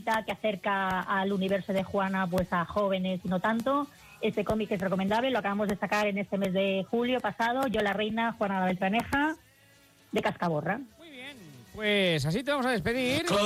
bonita que acerca al universo de Juana pues a jóvenes y no tanto. Este cómic es recomendable, lo acabamos de sacar en este mes de julio pasado. Yo la reina, Juana la Beltraneja, de Cascaborra. Muy bien, pues así te vamos a despedir.